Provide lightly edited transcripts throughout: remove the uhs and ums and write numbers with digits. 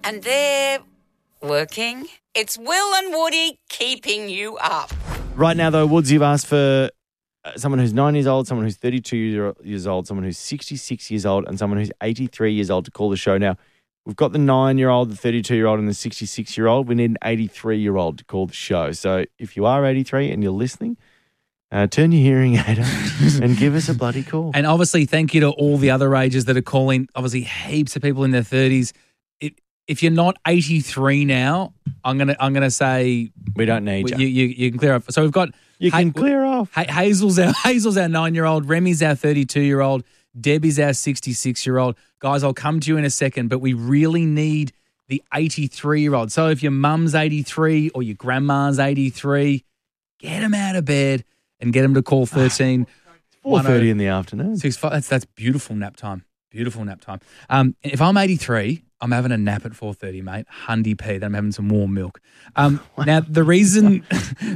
And they're working. It's Will and Woody keeping you up. Right now, though, Woods, you've asked for someone who's 9 years old, someone who's 32 years old, someone who's 66 years old, and someone who's 83 years old to call the show. Now, we've got the 9-year-old, the 32-year-old, and the 66-year-old. We need an 83-year-old to call the show. So if you are 83 and you're listening, turn your hearing aid on and give us a bloody call. And obviously, thank you to all the other ages that are calling. Obviously, heaps of people in their 30s. If you're not 83 now, I'm gonna say we don't need you. You can clear off. So we've got can clear off. Hazel's our 9-year-old. Remy's our 32-year-old. Debbie's our 66-year-old. Guys, I'll come to you in a second, but we really need the 83-year-old. So if your mum's 83 or your grandma's 83, get them out of bed and get them to call 13. 4:30 in the afternoon. 65. That's beautiful nap time. Beautiful nap time. If I'm 83, I'm having a nap at 4:30, mate. Hundy P. Then I'm having some warm milk. Now, the reason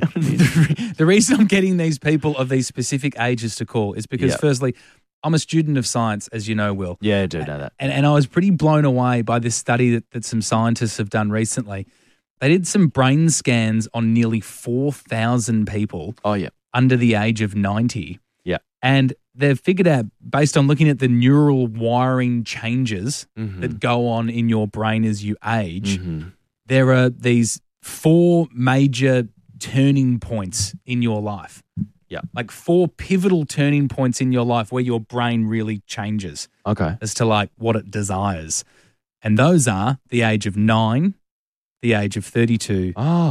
I'm getting these people of these specific ages to call is because, firstly, I'm a student of science, as you know, Will. Yeah, I do know that. And I was pretty blown away by this study that some scientists have done recently. They did some brain scans on nearly 4,000 people under the age of 90. Yeah. And they've figured out, based on looking at the neural wiring changes that go on in your brain as you age, there are these 4 major turning points in your life. Yeah. Like 4 pivotal turning points in your life where your brain really changes. Okay. As to like what it desires. And those are the age of 9, the age of 32,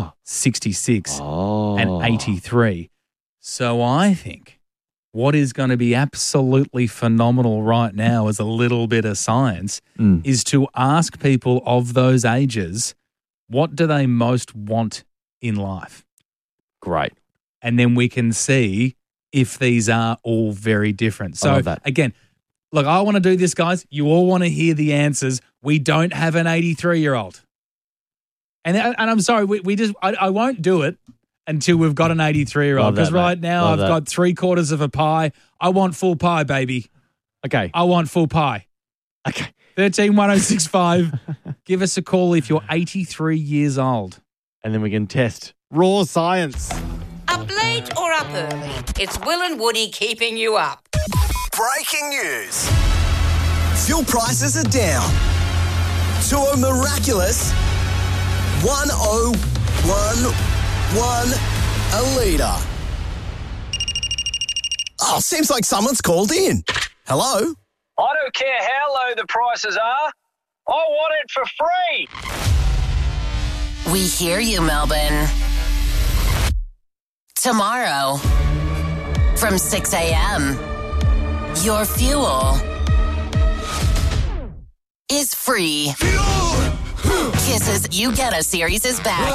66, and 83. So I think what is going to be absolutely phenomenal right now as a little bit of science is to ask people of those ages, what do they most want in life? Great. And then we can see if these are all very different. So, again, look, I want to do this, guys. You all want to hear the answers. We don't have an 83-year-old. And I'm sorry, I won't do it until we've got an 83-year-old. Because right now I've got 3/4 of a pie. I want full pie, baby. Okay. I want full pie. Okay. 131065. Give us a call if you're 83 years old. And then we can test raw science. Up late or up early, it's Will and Woody keeping you up. Breaking news. Fuel prices are down to a miraculous 101.1 a litre. Oh, seems like someone's called in. Hello? I don't care how low the prices are. I want it for free. We hear you, Melbourne. Tomorrow, from 6 a.m., your fuel is free. Kisses You Get a series is back.